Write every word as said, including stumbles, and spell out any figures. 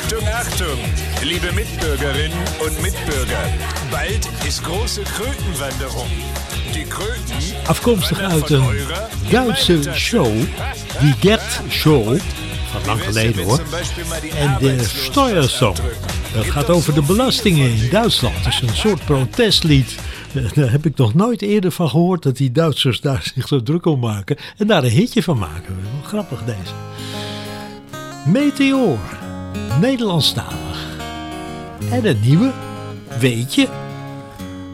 Achtung, Achtung, liebe Mitbürgerinnen und Mitbürger. Bald ist große Krötenwanderung. Die Kröten... Afkomstig uit een Duitse show, die Gert Show, van lang geleden hoor. En de Steuersong, dat gaat over de belastingen in Duitsland. Het is een soort protestlied. Daar heb ik nog nooit eerder van gehoord dat die Duitsers daar zich zo druk om maken. En daar een hitje van maken. Wel grappig deze. Meteor, Nederlandstalig. En het nieuwe, weet je...